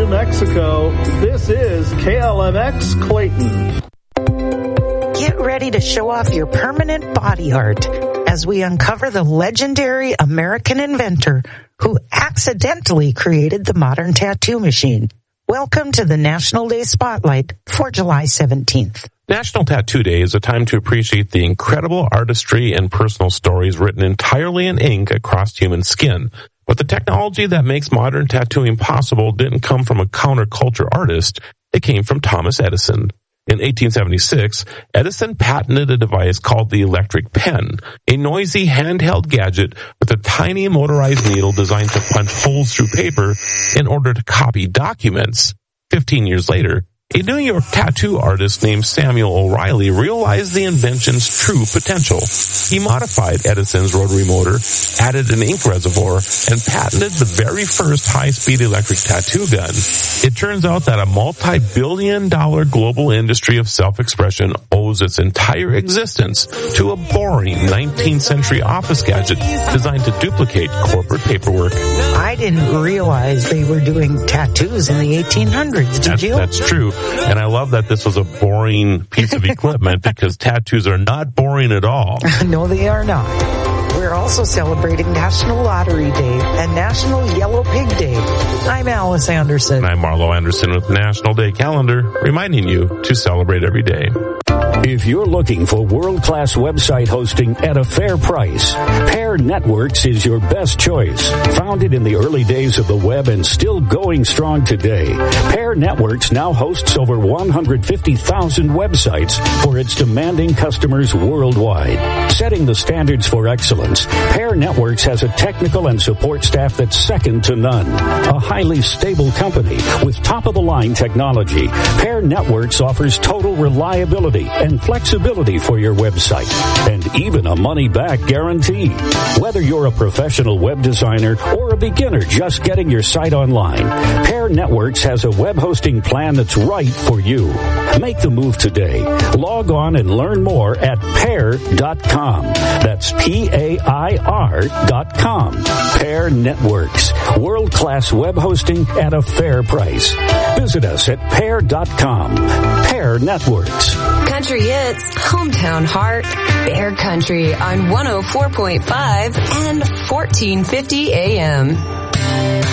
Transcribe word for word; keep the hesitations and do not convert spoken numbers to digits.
New Mexico, this is K L M X Clayton. Get ready to show off your permanent body art as we uncover the legendary American inventor who accidentally created the modern tattoo machine. Welcome to the National Day Spotlight for July seventeenth. National Tattoo Day is a time to appreciate the incredible artistry and personal stories written entirely in ink across human skin. But the technology that makes modern tattooing possible didn't come from a counterculture artist. It came from Thomas Edison. In eighteen seventy-six, Edison patented a device called the electric pen, a noisy handheld gadget with a tiny motorized needle designed to punch holes through paper in order to copy documents. Fifteen years later, a New York tattoo artist named Samuel O'Reilly realized the invention's true potential. He modified Edison's rotary motor, added an ink reservoir, and patented the very first high-speed electric tattoo gun. It turns out that a multi-billion dollar global industry of self-expression owes its entire existence to a boring nineteenth century office gadget designed to duplicate corporate paperwork. I didn't realize they were doing tattoos in the eighteen hundreds, did that, you? That's true. And I love that this was a boring piece of equipment because tattoos are not boring at all. No, they are not. We're also celebrating National Lottery Day and National Yellow Pig Day. I'm Alice Anderson. And I'm Marlo Anderson with National Day Calendar, reminding you to celebrate every day. If you're looking for world-class website hosting at a fair price, Pair Networks is your best choice. Founded in the early days of the web and still going strong today, Pair Networks now hosts over one hundred fifty thousand websites for its demanding customers worldwide. Setting the standards for excellence, Pair Networks has a technical and support staff that's second to none. A highly stable company with top-of-the-line technology, Pair Networks offers total reliability and flexibility for your website, and even a money-back guarantee. Whether you're a professional web designer or a beginner just getting your site online, Pair Networks has a web hosting plan that's right for you. Make the move today. Log on and learn more at pair dot com. That's P A I R dot com. Pair Networks. World-class web hosting at a fair price. Visit us at pair dot com. Pair Networks. Country hits, hometown heart, Bear Country on one oh four point five and fourteen fifty A M.